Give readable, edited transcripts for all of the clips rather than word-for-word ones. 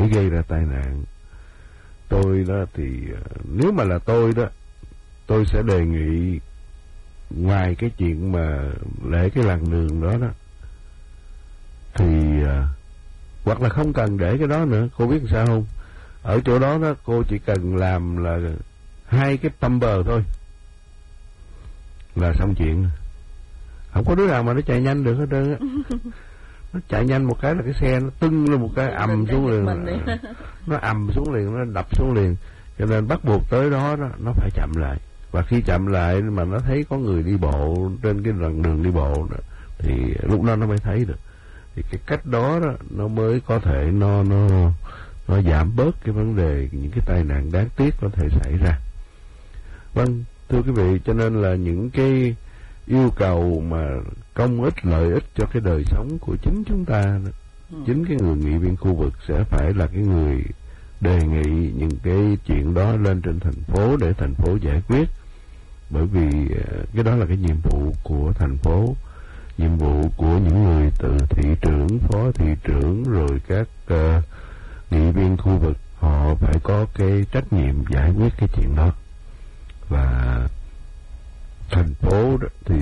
để gây ra tai nạn. Tôi đó thì nếu mà là tôi đó, tôi sẽ đề nghị ngoài cái chuyện mà để cái làn đường đó đó thì hoặc là không cần để cái đó nữa. Cô biết sao không? Ở chỗ đó đó cô chỉ cần làm là 2 cái bumper thôi là xong chuyện. Không có đứa nào mà nó chạy nhanh được hết trơn á. Nó chạy nhanh một cái là cái xe nó tưng lên một cái ầm xuống liền, nó ầm xuống liền, nó đập xuống liền. Cho nên bắt buộc tới đó đó nó phải chậm lại, và khi chậm lại mà nó thấy có người đi bộ trên cái đoạn đường đi bộ đó, thì lúc đó nó mới thấy được. Thì cái cách đó đó nó mới có thể nó giảm bớt cái vấn đề những cái tai nạn đáng tiếc có thể xảy ra. Vâng, thưa quý vị, cho nên là những cái yêu cầu mà công ích lợi ích cho cái đời sống của chính chúng ta đó, chính cái người nghị viên khu vực sẽ phải là cái người đề nghị những cái chuyện đó lên trên thành phố để thành phố giải quyết. Bởi vì cái đó là cái nhiệm vụ của thành phố, nhiệm vụ của những người từ thị trưởng, phó thị trưởng rồi các nghị viên khu vực, họ phải có cái trách nhiệm giải quyết cái chuyện đó. Và thành phố đó thì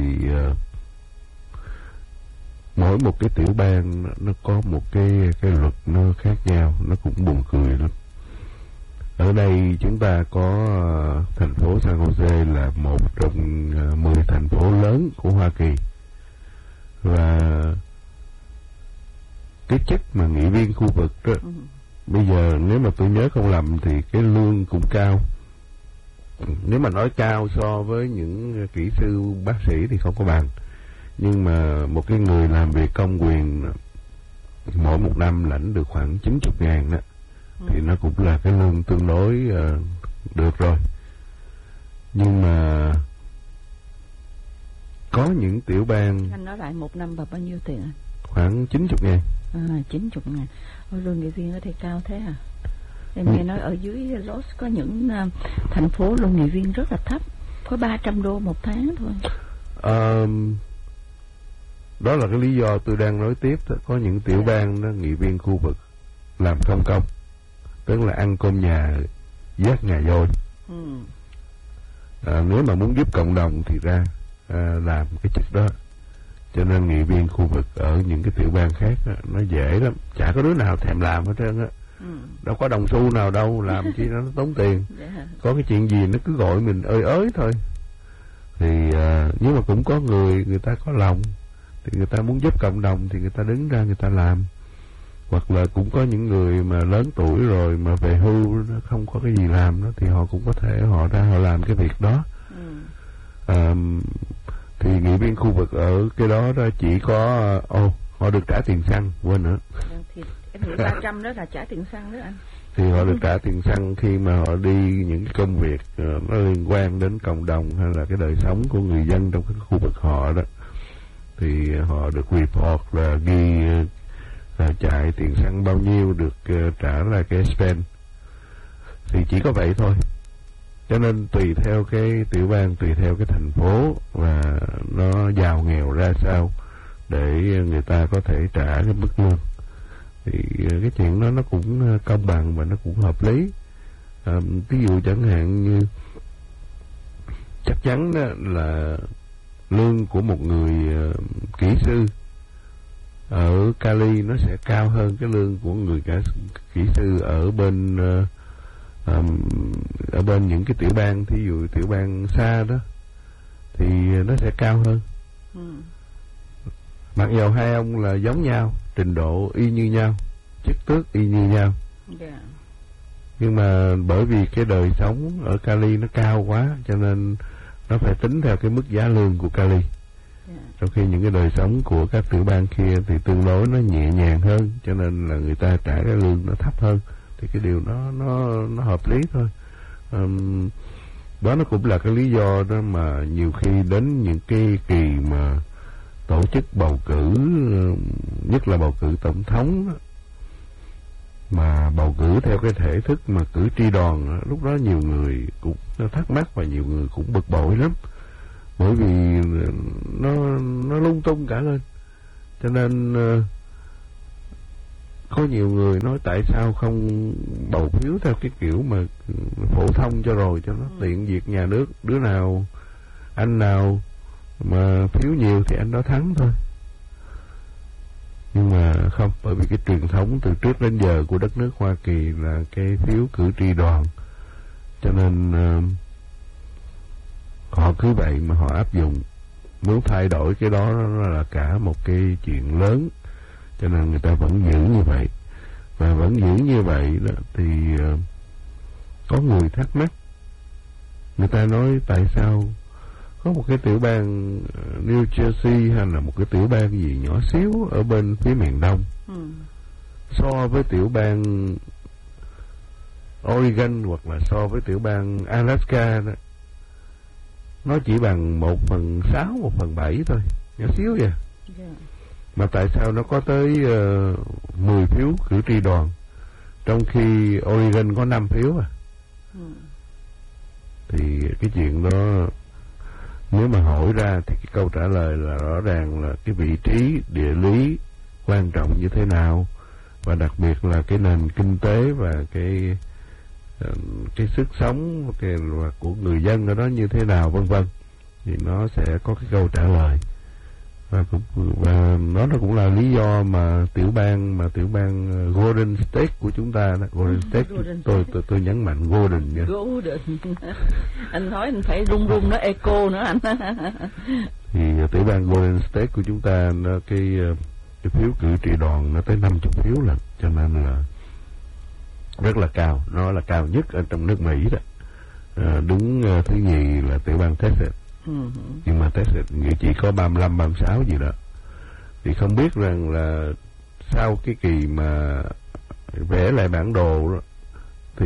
mỗi một cái tiểu bang nó có một cái luật nó khác nhau, nó cũng buồn cười lắm. Ở đây chúng ta có thành phố San Jose là một trong 10 thành phố lớn của Hoa Kỳ, và cái chức mà nghị viên khu vực đó, bây giờ nếu mà tôi nhớ không lầm thì cái lương cũng cao. Nếu mà nói cao so với những kỹ sư bác sĩ thì không có bằng, nhưng mà một cái người làm việc công quyền mỗi một năm lãnh được khoảng 90.000 đó, thì nó cũng là cái lương tương đối được rồi. Nhưng mà có những tiểu bang... Anh nói lại một năm và bao nhiêu tiền anh? Khoảng 90.000. 90.000. Lương nghị viên ở đây cao thế à? Em nghe nói ở dưới Los có những thành phố lương nghị viên rất là thấp, có $300 một tháng thôi. Đó là cái lý do tôi đang nói tiếp đó. Có những tiểu bang đó, nghị viên khu vực làm không công, tức là ăn cơm nhà vác nhà vôi. Nếu mà muốn giúp cộng đồng thì ra làm cái chức đó. Cho nên nghị viên khu vực ở những cái tiểu bang khác đó, nó dễ lắm, chả có đứa nào thèm làm hết trơn á. Đâu có đồng xu nào đâu, làm chi nó tốn tiền. Có cái chuyện gì nó cứ gọi mình ới thôi. Thì nhưng mà cũng có người ta có lòng, thì người ta muốn giúp cộng đồng thì người ta đứng ra người ta làm. Hoặc là cũng có những người mà lớn tuổi rồi mà về hưu nó không có cái gì làm đó, thì họ cũng có thể họ ra họ làm cái việc đó. Thì nghị viên khu vực ở cái đó chỉ có họ được trả tiền xăng, quên nữa. Thì em nghĩ 300 đó là trả tiền xăng đó anh. Thì họ được trả tiền xăng khi mà họ đi những cái công việc nó liên quan đến cộng đồng hay là cái đời sống của người dân trong cái khu vực họ đó, thì họ được report là ghi là chạy tiền xăng bao nhiêu, được trả lại cái spend. Thì chỉ có vậy thôi. Cho nên tùy theo cái tiểu bang, tùy theo cái thành phố và nó giàu nghèo ra sao để người ta có thể trả cái mức lương. Thì cái chuyện đó nó cũng công bằng và nó cũng hợp lý. Ví dụ chẳng hạn như chắc chắn là lương của một người kỹ sư ở Cali nó sẽ cao hơn cái lương của người kỹ sư ở bên những cái tiểu bang, thí dụ tiểu bang xa đó thì nó sẽ cao hơn. Mặc dù hai ông là giống nhau, trình độ y như nhau, chức tước y như nhau, nhưng mà bởi vì cái đời sống ở Cali nó cao quá, cho nên nó phải tính theo cái mức giá lương của Cali. Trong khi những cái đời sống của các tiểu bang kia thì tương đối nó nhẹ nhàng hơn, cho nên là người ta trả cái lương nó thấp hơn. Thì cái điều nó hợp lý thôi. Đó nó cũng là cái lý do đó mà nhiều khi đến những cái kỳ mà tổ chức bầu cử, nhất là bầu cử tổng thống đó, mà bầu cử theo cái thể thức mà cử tri đoàn, lúc đó nhiều người cũng thắc mắc và nhiều người cũng bực bội lắm, bởi vì nó lung tung cả lên. Cho nên có nhiều người nói tại sao không bầu phiếu theo cái kiểu mà phổ thông cho rồi cho nó tiện việc nhà nước, đứa nào anh nào mà phiếu nhiều thì anh đó thắng thôi. Nhưng mà không, bởi vì cái truyền thống từ trước đến giờ của đất nước Hoa Kỳ là cái phiếu cử tri đoàn, cho nên họ cứ vậy mà họ áp dụng. Muốn thay đổi cái đó nó là cả một cái chuyện lớn, cho nên người ta vẫn giữ như vậy. Và vẫn giữ như vậy đó thì có người thắc mắc, người ta nói tại sao có một cái tiểu bang New Jersey hay là một cái tiểu bang gì nhỏ xíu ở bên phía miền Đông so với tiểu bang Oregon hoặc là so với tiểu bang Alaska đó, nó chỉ bằng 1/6, 1/7 thôi, nhỏ xíu vậy. Mà tại sao nó có tới 10 phiếu cử tri đoàn, trong khi Oregon có 5 phiếu à? Thì cái chuyện đó nếu mà hỏi ra thì cái câu trả lời là rõ ràng là cái vị trí địa lý quan trọng như thế nào, và đặc biệt là cái nền kinh tế và cái sức sống của người dân ở đó như thế nào, vân vân, thì nó sẽ có cái câu trả lời. Và nó cũng là lý do mà tiểu bang Golden State của chúng ta đó, Golden State, tôi nhấn mạnh Golden nha. Golden. Anh nói anh phải rung nó echo nữa anh. Thì tiểu bang Golden State của chúng ta nó cái phiếu cử tri đoàn nó tới 50 phiếu lần, cho nên là rất là cao, nó là cao nhất ở trong nước Mỹ đó. Đứng thứ nhì là tiểu bang Texas. Nhưng mà Texas chỉ có 35, 36 gì đó. Thì không biết rằng là sau cái kỳ mà vẽ lại bản đồ đó, thì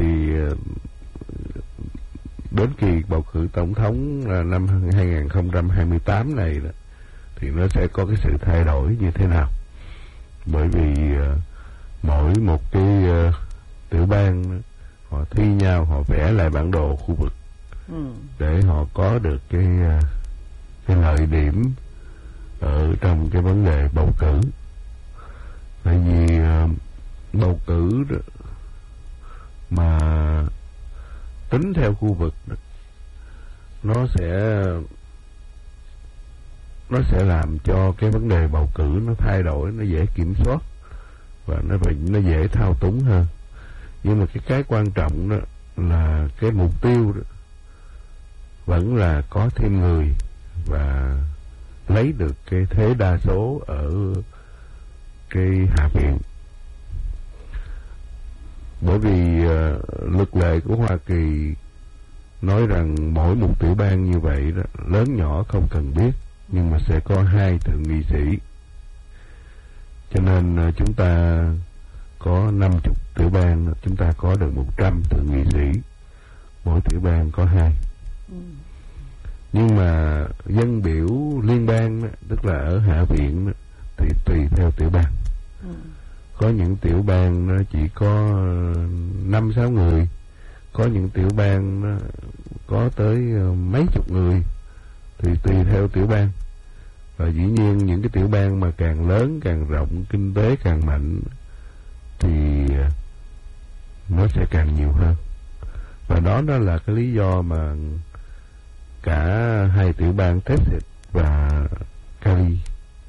đến kỳ bầu cử tổng thống là năm 2028 này đó, thì nó sẽ có cái sự thay đổi như thế nào. Bởi vì mỗi một cái tiểu bang họ thi nhau, họ vẽ lại bản đồ khu vực để họ có được cái lợi điểm ở trong cái vấn đề bầu cử. Tại vì bầu cử đó, mà tính theo khu vực đó, nó sẽ làm cho cái vấn đề bầu cử nó thay đổi, nó dễ kiểm soát và nó dễ thao túng hơn. Nhưng mà cái quan trọng đó là cái mục tiêu đó vẫn là có thêm người và lấy được cái thế đa số ở cái hạ viện. Bởi vì luật lệ của Hoa Kỳ nói rằng mỗi một tiểu bang như vậy đó, lớn nhỏ không cần biết, nhưng mà sẽ có 2 thượng nghị sĩ. Cho nên chúng ta có 50 tiểu bang, chúng ta có được 100 thượng nghị sĩ, mỗi tiểu bang có 2. Nhưng mà dân biểu liên bang đó, tức là ở hạ viện đó, thì tùy theo tiểu bang. Có những tiểu bang nó chỉ có 5-6 người, có những tiểu bang nó có tới mấy chục người, thì tùy theo tiểu bang. Và dĩ nhiên những cái tiểu bang mà càng lớn, càng rộng, kinh tế càng mạnh thì nó sẽ càng nhiều hơn. Và đó là cái lý do mà cả 2 tiểu bang Texas và Cali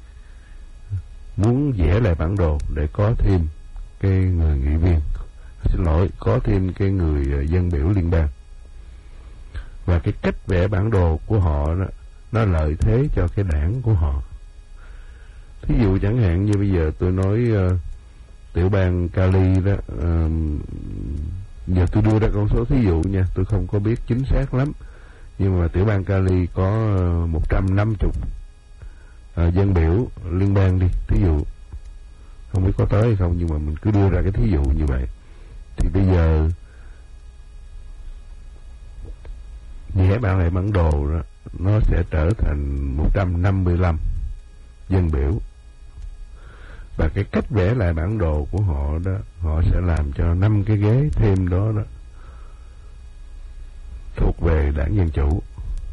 muốn vẽ lại bản đồ để có thêm cái người nghị viên, có thêm cái người dân biểu liên bang. Và cái cách vẽ bản đồ của họ đó, nó lợi thế cho cái đảng của họ. Thí dụ chẳng hạn như bây giờ tôi nói tiểu bang Cali đó, giờ tôi đưa ra con số thí dụ nha, tôi không có biết chính xác lắm, nhưng mà tiểu bang Cali có 150 dân biểu liên bang đi, thí dụ, không biết có tới hay không, nhưng mà mình cứ đưa ra cái thí dụ như vậy. Thì bây giờ vẽ lại bản đồ đó, nó sẽ trở thành 155 dân biểu. Và cái cách vẽ lại bản đồ của họ đó, họ sẽ làm cho 5 cái ghế thêm đó thuộc về đảng Dân Chủ.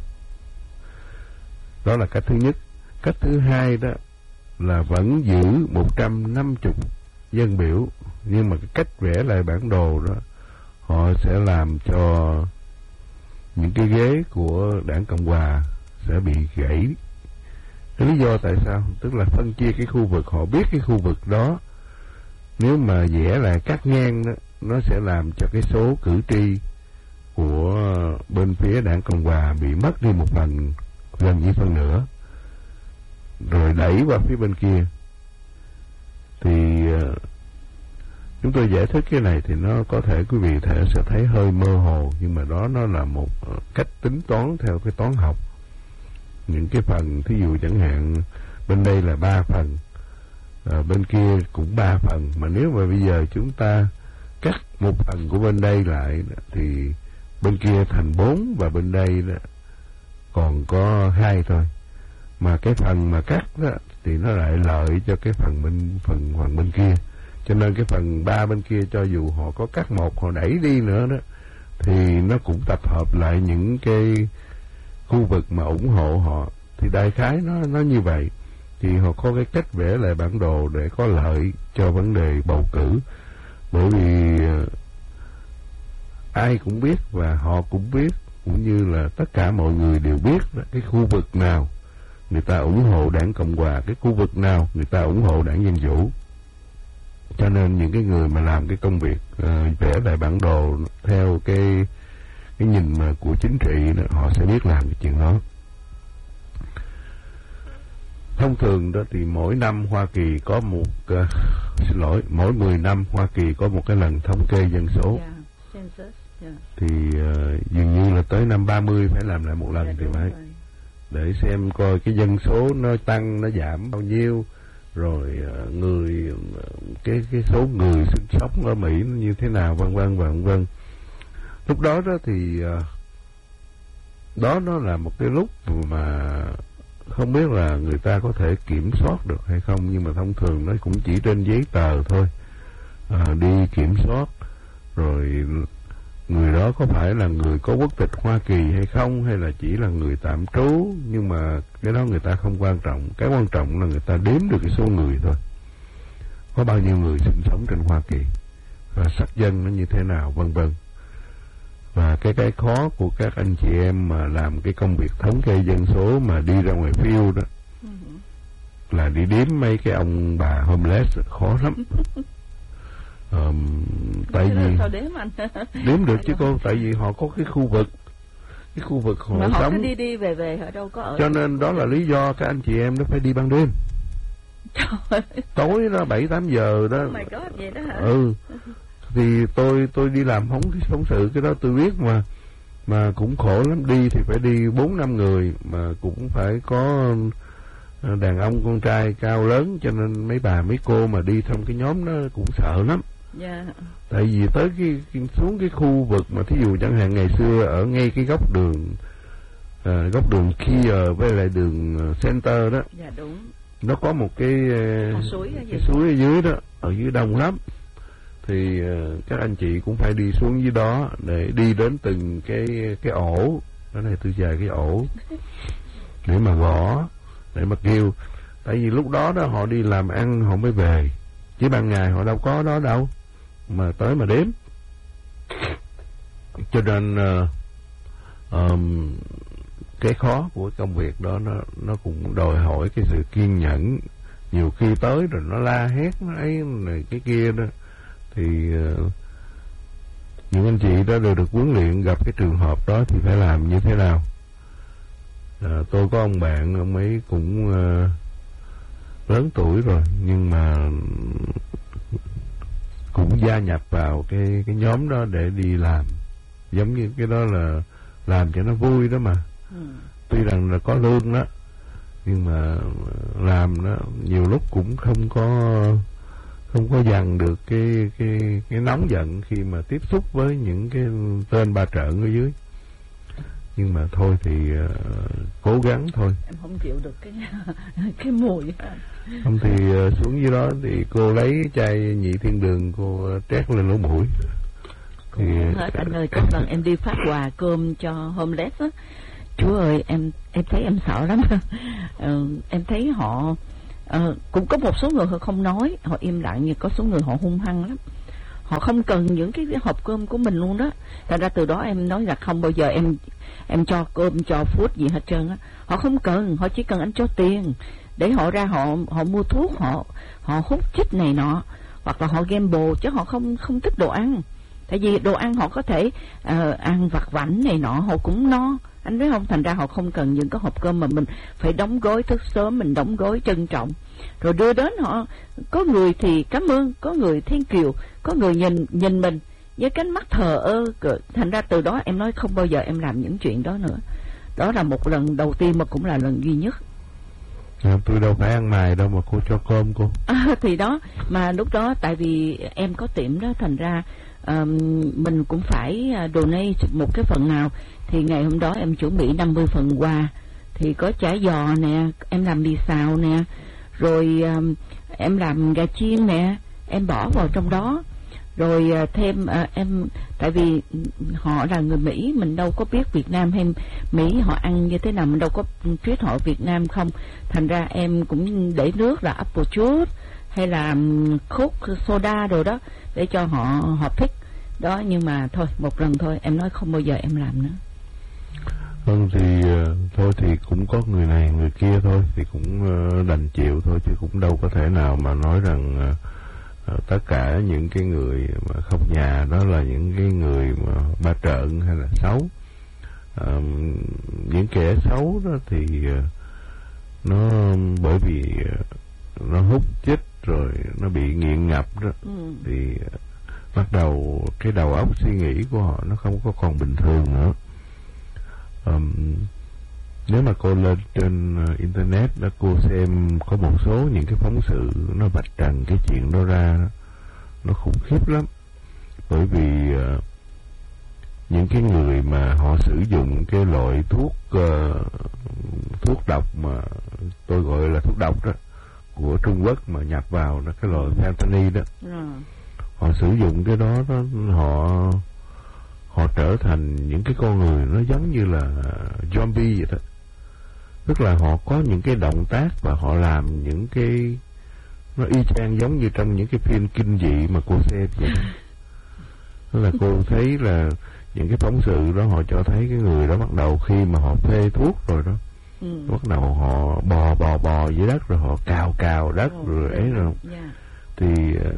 Đó là cách thứ nhất. Cách thứ hai đó là vẫn giữ 150 dân biểu, nhưng mà cái cách vẽ lại bản đồ đó họ sẽ làm cho những cái ghế của đảng Cộng Hòa sẽ bị gãy. Cái lý do tại sao? Tức là phân chia cái khu vực, họ biết cái khu vực đó nếu mà vẽ lại cắt ngang đó, nó sẽ làm cho cái số cử tri của bên phía đảng Cộng Hòa bị mất đi một phần, gần như phân nửa, rồi đẩy qua phía bên kia. Thì chúng tôi giải thích cái này thì nó có thể quý vị sẽ thấy hơi mơ hồ, nhưng mà đó nó là một cách tính toán theo cái toán học. Những cái phần thí dụ chẳng hạn bên đây là 3 phần, bên kia cũng 3 phần, mà nếu mà bây giờ chúng ta cắt một phần của bên đây lại thì bên kia thành 4 và bên đây đó còn có 2 thôi. Mà cái phần mà cắt đó thì nó lại lợi cho cái phần bên kia. Cho nên cái phần 3 bên kia cho dù họ có cắt một, họ đẩy đi nữa đó, thì nó cũng tập hợp lại những cái khu vực mà ủng hộ họ. Thì đại khái nó như vậy. Thì họ có cái cách vẽ lại bản đồ để có lợi cho vấn đề bầu cử. Bởi vì ai cũng biết và họ cũng biết, cũng như là tất cả mọi người đều biết đó, cái khu vực nào người ta ủng hộ đảng Cộng Hòa, cái khu vực nào người ta ủng hộ đảng Dân Chủ. Cho nên những cái người mà làm cái công việc vẽ lại bản đồ theo cái nhìn mà của chính trị đó, họ sẽ biết làm cái chuyện đó. Thông thường đó thì mỗi năm Hoa Kỳ có một mỗi 10 năm Hoa Kỳ có một cái lần thống kê dân số. Thì dường như là tới năm 30 phải làm lại một lần thì phải, để xem coi cái dân số nó tăng nó giảm bao nhiêu, rồi cái số người sinh sống ở Mỹ nó như thế nào, vân vân và vân vân. Lúc đó đó thì đó nó là một cái lúc mà không biết là người ta có thể kiểm soát được hay không, nhưng mà thông thường nó cũng chỉ trên giấy tờ thôi. Đi kiểm soát rồi người đó có phải là người có quốc tịch Hoa Kỳ hay không, hay là chỉ là người tạm trú, nhưng mà cái đó người ta không quan trọng. Cái quan trọng là người ta đếm được cái số người thôi, có bao nhiêu người sinh sống trên Hoa Kỳ và sắc dân nó như thế nào, vân vân. Và cái khó của các anh chị em mà làm cái công việc thống kê dân số mà đi ra ngoài field đó là đi đếm mấy cái ông bà homeless khó lắm. Tại vì đếm được chứ cô, tại vì họ có cái khu vực họ mà họ sống, cứ đi về họ đâu có ở. Cho nên đó là lý do các anh chị em nó phải đi ban đêm. Tối đó 7-8 giờ đó. Oh my God, vậy đó hả? Thì tôi đi làm phóng sự cái đó tôi biết mà cũng khổ lắm. Đi thì phải đi 4-5 người, mà cũng phải có đàn ông con trai cao lớn, cho nên mấy bà mấy cô mà đi trong cái nhóm đó cũng sợ lắm. Tại vì tới xuống cái khu vực mà thí dụ chẳng hạn ngày xưa ở ngay cái góc đường Kia với lại đường Center đó. Dạ đúng. Nó có một cái suối ở dưới đó, ở dưới đông lắm. Thì các anh chị cũng phải đi xuống dưới đó để đi đến từng cái ổ. Đó này tôi dài cái ổ để mà gõ, để mà kêu. Tại vì lúc đó đó họ đi làm ăn họ mới về, chứ ban ngày họ đâu có đó đâu mà tới mà đếm. Cho nên cái khó của công việc đó nó cũng đòi hỏi cái sự kiên nhẫn. Nhiều khi tới rồi nó la hét, nó ấy này cái kia đó, thì những anh chị đó đều được huấn luyện, gặp cái trường hợp đó thì phải làm như thế nào. Tôi có ông bạn, ông ấy cũng lớn tuổi rồi, nhưng mà cũng gia nhập vào cái nhóm đó để đi làm. Giống như cái đó là làm cho nó vui đó mà. Tuy rằng là có lương đó, nhưng mà làm đó nhiều lúc cũng không có dằn được cái nóng giận khi mà tiếp xúc với những cái tên ba trợn ở dưới. Nhưng mà thôi thì cố gắng thôi. Em không chịu được cái mùi. Không thì xuống dưới đó thì cô lấy chai nhị thiên đường cô trét lên lỗ mũi. Thì hết anh ơi, có lần em đi phát quà cơm cho homeless á, Chúa ơi, em thấy em sợ lắm. Em thấy họ Cũng có một số người họ không nói, họ im lặng, nhưng có số người họ hung hăng lắm. Họ không cần những cái hộp cơm của mình luôn đó. Thật ra từ đó em nói là không bao giờ em cho cơm, cho food gì hết trơn á. Họ không cần, họ chỉ cần anh cho tiền để họ ra họ mua thuốc, họ hút chích này nọ, hoặc là họ gamble, chứ họ không thích đồ ăn. Tại vì đồ ăn họ có thể ăn vặt vãnh này nọ, họ cũng no, anh biết không? Thành ra họ không cần những cái hộp cơm mà mình phải đóng gói thức sớm, mình đóng gói trân trọng rồi đưa đến họ. Có người thì cảm ơn, có người thank you, có người nhìn mình với cái mắt thờ ơ. Thành ra từ đó em nói không bao giờ em làm những chuyện đó nữa. Đó là một lần đầu tiên mà cũng là lần duy nhất. Tôi đâu phải ăn mày đâu mà cô cho cơm cô. Thì đó, mà lúc đó tại vì em có tiệm đó, thành ra mình cũng phải donate một cái phần nào. Thì ngày hôm đó em chuẩn bị 50 phần quà. Thì có chả giò nè, em làm mì xào nè, rồi em làm gà chiên nè, em bỏ vào trong đó. Rồi thêm em, tại vì họ là người Mỹ, mình đâu có biết Việt Nam hay Mỹ họ ăn như thế nào, mình đâu có treat họ Việt Nam không. Thành ra em cũng để nước là apple juice hay là Coke soda rồi đó để cho họ thích đó. Nhưng mà thôi, một lần thôi, em nói không bao giờ em làm nữa. Vâng, thì thôi thì cũng có người này người kia thôi, thì cũng đành chịu thôi, chứ cũng đâu có thể nào mà nói rằng tất cả những cái người mà không nhà đó là những cái người mà ba trợn hay là xấu. Những kẻ xấu đó thì nó bởi vì nó hút chích rồi nó bị nghiện ngập đó, thì bắt đầu cái đầu óc suy nghĩ của họ nó không có còn bình thường nữa. Nếu mà cô lên trên internet đó, cô xem có một số những cái phóng sự nó vạch trần cái chuyện đó ra, nó khủng khiếp lắm. Bởi vì những cái người mà họ sử dụng cái loại thuốc độc mà tôi gọi là thuốc độc đó của Trung Quốc mà nhập vào đó, cái loại fentanyl đó, họ sử dụng cái đó, họ trở thành những cái con người nó giống như là zombie vậy đó. Tức là họ có những cái động tác và họ làm những cái nó y chang giống như trong những cái phim kinh dị mà cô xem vậy đó. Tức là cô thấy là những cái phóng sự đó họ cho thấy cái người đó bắt đầu khi mà họ phê thuốc rồi đó, bắt đầu họ bò dưới đất, rồi họ cào đất rồi ấy rồi. Thì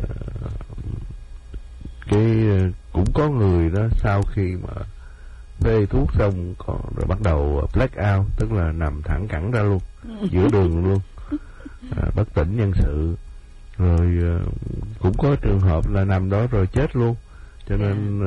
cũng có người đó sau khi mà phê thuốc xong rồi bắt đầu black out, tức là nằm thẳng cẳng ra luôn giữa đường luôn, bất tỉnh nhân sự. Rồi cũng có trường hợp là nằm đó rồi chết luôn. Cho nên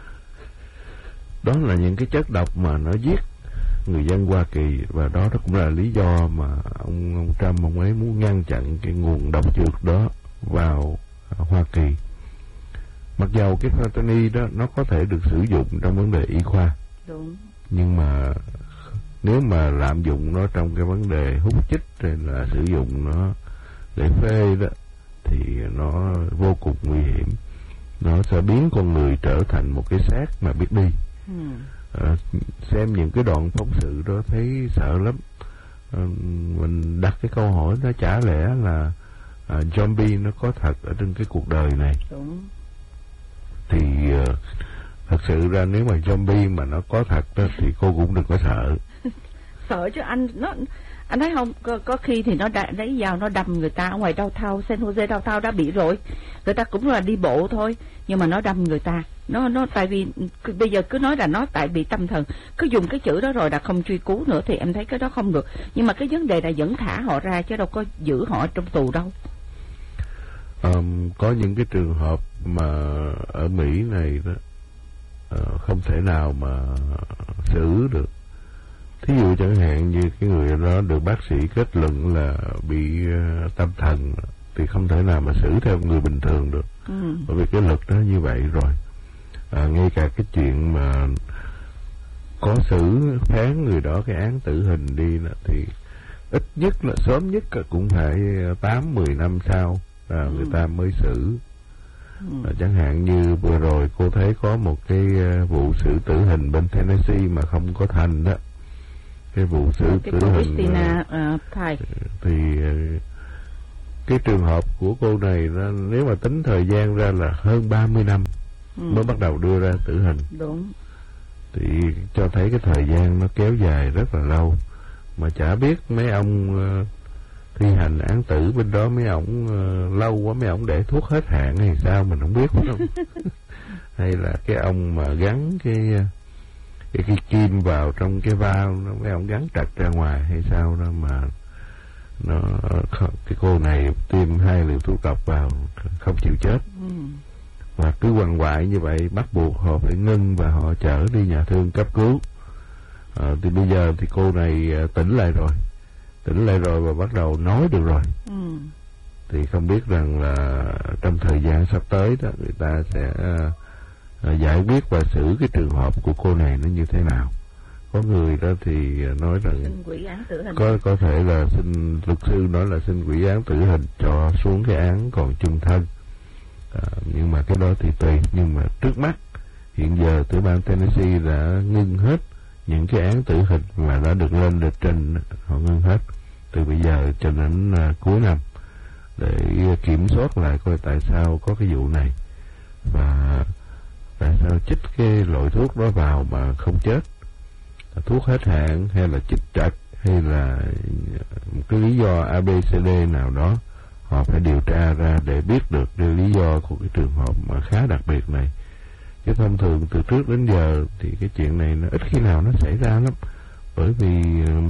đó là những cái chất độc mà nó giết người dân Hoa Kỳ, và đó cũng là lý do mà ông Trump ông ấy muốn ngăn chặn cái nguồn độc dược đó vào Hoa Kỳ. Mặc dầu cái fentanyl đó nó có thể được sử dụng trong vấn đề y khoa, đúng, nhưng mà nếu mà lạm dụng nó trong cái vấn đề hút chích hay là sử dụng nó để phê đó thì nó vô cùng nguy hiểm. Nó sẽ biến con người trở thành một cái xác mà biết đi. Xem những cái đoạn phóng sự đó thấy sợ lắm. Mình đặt cái câu hỏi nó chả lẽ là zombie nó có thật ở trên cái cuộc đời này. Đúng. Thì thật sự ra nếu mà zombie mà nó có thật đó, thì cô cũng đừng có sợ. Sợ chứ anh thấy không, có khi thì nó lấy dao nó đâm người ta ở ngoài downtown San Jose downtown đã bị rồi, người ta cũng là đi bộ thôi nhưng mà nó đâm người ta. Nó tại vì bây giờ cứ nói là nó tại bị tâm thần, cứ dùng cái chữ đó rồi là không truy cứu nữa, thì em thấy cái đó không được. Nhưng mà cái vấn đề là vẫn thả họ ra chứ đâu có giữ họ trong tù đâu. Có những cái trường hợp mà ở Mỹ này đó không thể nào mà xử được. Thí dụ chẳng hạn như cái người đó được bác sĩ kết luận là bị tâm thần thì không thể nào mà xử theo người bình thường được. Bởi vì cái luật đó như vậy rồi. Ngay cả cái chuyện mà có xử phán người đó cái án tử hình đi thì ít nhất là sớm nhất cũng phải 8-10 năm sau là người ta mới xử. Chẳng hạn như vừa rồi cô thấy có một cái vụ xử tử hình bên Tennessee mà không có thành đó. Cái vụ xử tử hình thì cái trường hợp của cô này nếu mà tính thời gian ra là hơn 30 năm mới bắt đầu đưa ra tử hình. Đúng. Thì cho thấy cái thời gian nó kéo dài rất là lâu, mà chả biết mấy ông thi hành án tử bên đó mấy ổng lâu quá mấy ổng để thuốc hết hạn hay sao mình không biết không. Hay là cái ông mà gắn cái kim vào trong cái bao mấy ông gắn trật ra ngoài hay sao đó mà cái cô này tiêm 2 liều thuốc độc vào không chịu chết. Và cứ quằn quại như vậy, bắt buộc họ phải ngưng và họ chở đi nhà thương cấp cứu. Thì bây giờ thì cô này tỉnh lại rồi và bắt đầu nói được rồi. Thì không biết rằng là trong thời gian sắp tới đó người ta sẽ giải quyết và xử cái trường hợp của cô này nó như thế nào. Có người đó thì nói rằng xin hủy án tử hình. Có thể là luật sư nói là xin hủy án tử hình cho xuống cái án còn chung thân. Nhưng mà cái đó thì tùy. Nhưng mà trước mắt hiện giờ tiểu bang Tennessee đã ngưng hết những cái án tử hình mà đã được lên lịch trình, họ ngưng hết từ bây giờ cho đến cuối năm để kiểm soát lại coi tại sao có cái vụ này và tại sao chích cái loại thuốc đó vào mà không chết, là thuốc hết hạn hay là chích trật hay là một cái lý do ABCD nào đó. Họ phải điều tra ra để biết được cái lý do của cái trường hợp mà khá đặc biệt này. Chứ thông thường từ trước đến giờ thì cái chuyện này nó ít khi nào nó xảy ra lắm. Bởi vì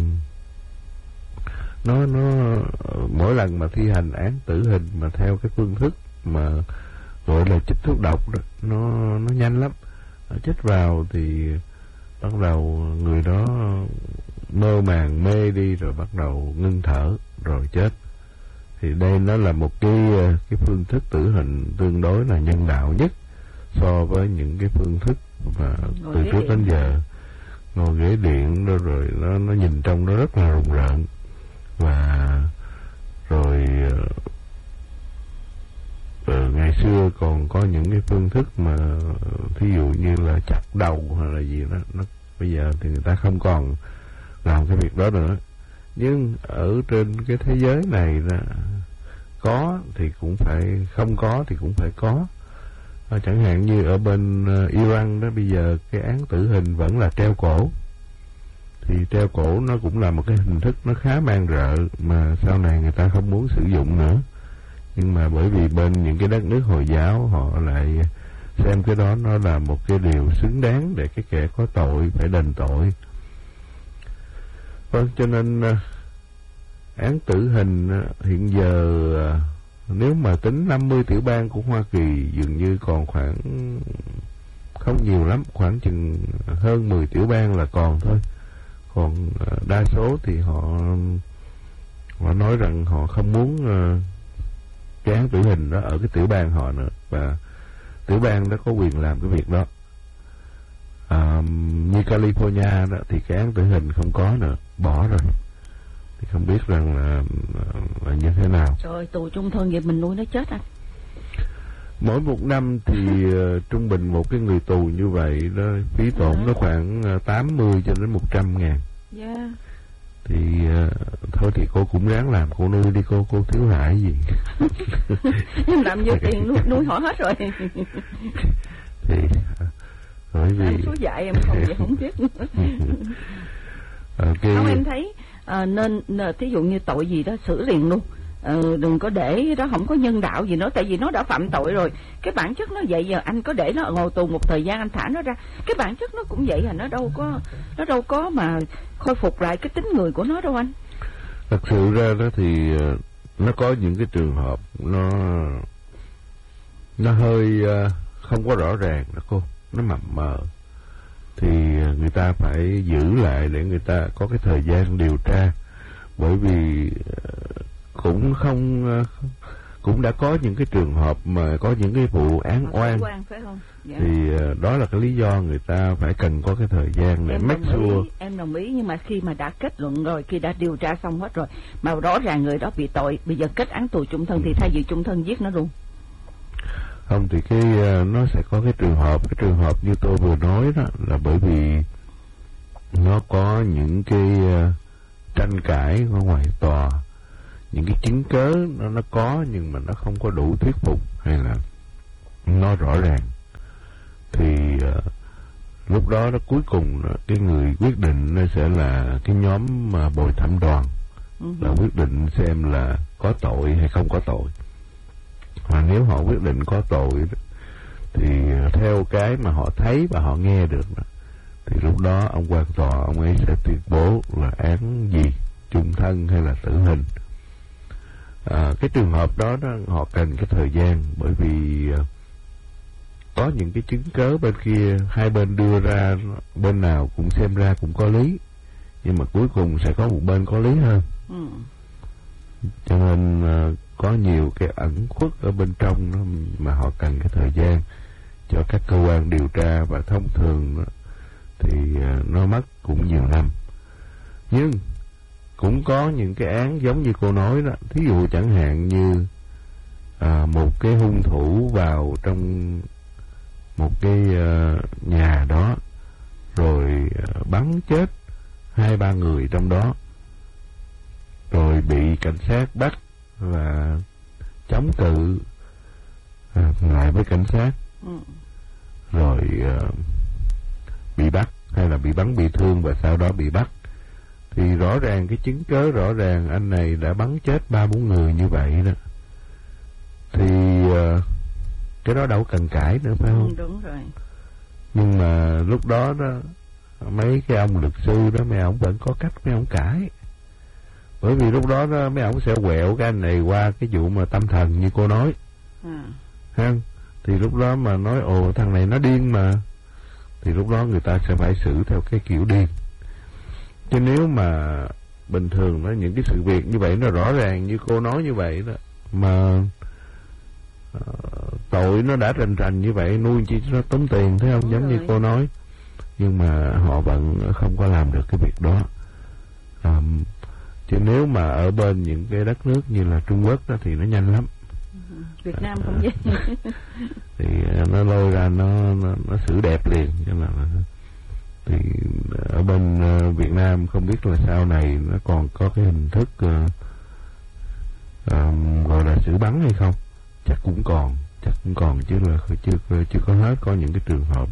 nó mỗi lần mà thi hành án tử hình mà theo cái phương thức mà gọi là chích thuốc độc đó, nó nhanh lắm. Chích vào thì bắt đầu người đó mơ màng mê đi rồi bắt đầu ngưng thở rồi chết. Thì đây nó là một cái phương thức tử hình tương đối là nhân đạo nhất so với những cái phương thức mà từ trước đến giờ ngồi ghế điện đó, rồi nó nhìn trong nó rất là rùng rợn. Và rồi ngày xưa còn có những cái phương thức mà thí dụ như là chặt đầu hay là gì đó, bây giờ thì người ta không còn làm cái việc đó nữa. Nhưng ở trên cái thế giới này là có thì cũng phải, không có thì cũng phải có. Chẳng hạn như ở bên Iran đó, bây giờ cái án tử hình vẫn là treo cổ. Thì treo cổ nó cũng là một cái hình thức nó khá mang rợ mà sau này người ta không muốn sử dụng nữa. Nhưng mà bởi vì bên những cái đất nước Hồi giáo họ lại xem cái đó nó là một cái điều xứng đáng để cái kẻ có tội phải đền tội. Vâng, cho nên án tử hình hiện giờ nếu mà tính 50 tiểu bang của Hoa Kỳ dường như còn khoảng không nhiều lắm, khoảng chừng hơn 10 tiểu bang là còn thôi. Còn đa số thì họ nói rằng họ không muốn cái án tử hình đó ở cái tiểu bang họ nữa, và tiểu bang đó có quyền làm cái việc đó. Như California đó thì cái án tử hình không có nữa, bỏ rồi. Thì không biết rằng là như thế nào. Trời, tù chung thân vậy mình nuôi nó chết à? Mỗi một năm thì trung bình một cái người tù như vậy đó phí tổn nó khoảng 80 cho đến 100 ngàn. Yeah. Thì thôi thì cô cũng ráng làm, cô nuôi đi, cô thiếu hại gì. Em làm vô tiền nuôi họ hết rồi. Thì bởi vì em số dạy em không vậy không biết. Không, em thấy nên thí dụ như tội gì đó xử liền luôn. Đừng có để đó, không có nhân đạo gì nữa, tại vì nó đã phạm tội rồi. Cái bản chất nó vậy, giờ anh có để nó ngồi tù một thời gian anh thả nó ra, cái bản chất nó cũng vậy, nó đâu có mà khôi phục lại cái tính người của nó đâu anh. Thật sự ra đó thì nó có những cái trường hợp nó hơi không có rõ ràng đó cô, nó mập mờ. Thì người ta phải giữ lại để người ta có cái thời gian điều tra, bởi vì cũng đã có những cái trường hợp mà có những cái vụ án oan, phải không? Dạ. Thì đó là cái lý do người ta phải cần có cái thời gian để make sure. Em đồng ý, nhưng mà khi mà đã kết luận rồi, khi đã điều tra xong hết rồi mà rõ ràng người đó bị tội, bây giờ kết án tù chung thân thì thay vì chung thân giết nó luôn. Không thì nó sẽ có cái trường hợp như tôi vừa nói đó, là bởi vì nó có những cái tranh cãi ở ngoài tòa, những cái chứng cớ nó có nhưng mà nó không có đủ thuyết phục hay là nó rõ ràng, thì lúc đó cuối cùng cái người quyết định nó sẽ là cái nhóm mà bồi thẩm đoàn, là quyết định xem là có tội hay không có tội. Và nếu họ quyết định có tội thì theo cái mà họ thấy và họ nghe được, thì lúc đó ông quan tòa ông ấy sẽ tuyên bố là án gì, chung thân hay là tử hình. Cái trường hợp đó họ cần cái thời gian, bởi vì có những cái chứng cớ bên kia hai bên đưa ra, bên nào cũng xem ra cũng có lý, nhưng mà cuối cùng sẽ có một bên có lý hơn. Cho nên có nhiều cái ẩn khuất ở bên trong đó mà họ cần cái thời gian cho các cơ quan điều tra, và thông thường thì nó mất cũng nhiều năm. Nhưng cũng có những cái án giống như cô nói đó, thí dụ chẳng hạn như một cái hung thủ vào trong một cái nhà đó rồi bắn chết 2-3 người trong đó, rồi bị cảnh sát bắt và chống cự lại với cảnh sát, rồi bị bắt hay là bị bắn bị thương và sau đó bị bắt, thì rõ ràng cái chứng cớ rõ ràng anh này đã bắn chết 3-4 người như vậy đó, thì cái đó đâu cần cãi nữa, phải không? Đúng rồi. Nhưng mà lúc đó mấy cái ông luật sư đó, mấy ông vẫn có cách mấy ông cãi, bởi vì lúc đó mấy ông sẽ quẹo cái anh này qua cái vụ mà tâm thần như cô nói, ha. Thì lúc đó mà nói ồ thằng này nó điên mà, thì lúc đó người ta sẽ phải xử theo cái kiểu điên. Chứ nếu mà bình thường đó, những cái sự việc như vậy nó rõ ràng như cô nói như vậy đó, mà tội nó đã rành rành như vậy, nuôi chi nó tốn tiền, thấy không? Giống như cô nói, nhưng mà họ vẫn không có làm được cái việc đó. Chứ nếu mà ở bên những cái đất nước như là Trung Quốc đó thì nó nhanh lắm. Việt Nam không vậy. Thì nó lôi ra nó xử đẹp liền, cho nên là thì ở bên Việt Nam không biết là sau này nó còn có cái hình thức gọi là xử bắn hay không. Chắc cũng còn chứ là chưa có hết. Có những cái trường hợp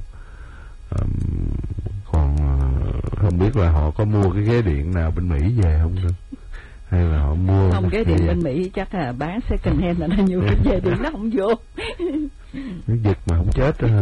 còn không biết là họ có mua cái ghế điện nào bên Mỹ về không thôi, hay là họ mua không. Ghế điện bên Mỹ chắc là bán second hand là nhiều cái ghế điện nó không vô. Nó giật mà không chết đó hả?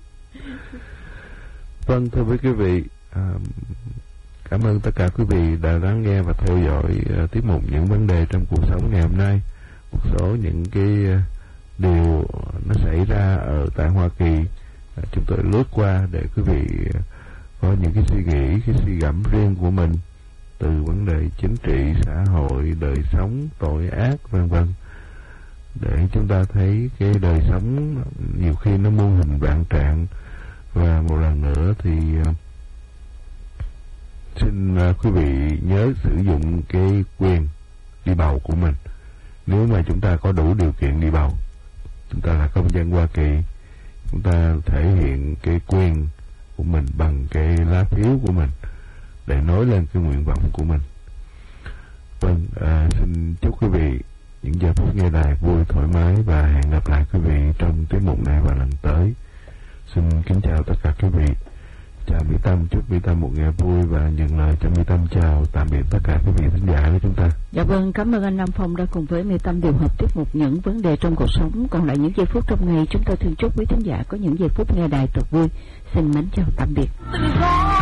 Vâng, thưa quý vị, cảm ơn tất cả quý vị đã lắng nghe và theo dõi tiết mục Những Vấn Đề Trong Cuộc Sống ngày hôm nay. Một số những cái điều nó xảy ra ở tại Hoa Kỳ, chúng tôi lướt qua để quý vị có những cái suy nghĩ, cái suy gẫm riêng của mình, từ vấn đề chính trị, xã hội, đời sống, tội ác, vân vân, để chúng ta thấy cái đời sống nhiều khi nó muôn hình vạn trạng. Và một lần nữa thì xin quý vị nhớ sử dụng cái quyền đi bầu của mình. Nếu mà chúng ta có đủ điều kiện đi bầu, chúng ta là công dân Hoa Kỳ, chúng ta thể hiện cái quyền của mình bằng cái lá phiếu của mình để nói lên cái nguyện vọng của mình. Vâng, xin chúc quý vị những giờ phút nghe đài vui, thoải mái, và hẹn gặp lại quý vị trong tiết mục này vào lần tới. Xin kính chào tất cả quý vị. Chào Mỹ Tâm, chúc Mỹ Tâm một ngày vui, và nhận lời cho Mỹ Tâm chào tạm biệt tất cả quý vị khán giả của chúng ta. Dạ vâng, cảm ơn anh Nam Phong đã cùng với Mỹ Tâm điều hợp tiết mục Những Vấn Đề Trong Cuộc Sống. Còn lại những giây phút trong ngày, chúng tôi thường chúc quý khán giả có những giây phút nghe đài thật vui. Xin mến chào tạm biệt.